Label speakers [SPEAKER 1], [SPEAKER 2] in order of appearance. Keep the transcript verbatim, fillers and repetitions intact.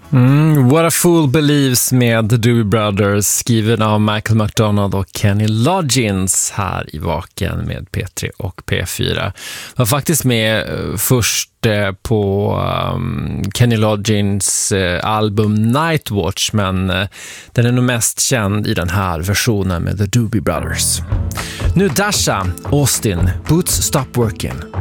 [SPEAKER 1] Mm, What a Fool Believes med The Doobie Brothers, skriven av Michael McDonald och Kenny Loggins här i Vaken med P tre och P fyra. Var faktiskt med först på um, Kenny Loggins uh, album Nightwatch, men uh, den är nog mest känd i den här versionen med The Doobie Brothers. Nu Dasha, Austin, Boots Stop Working.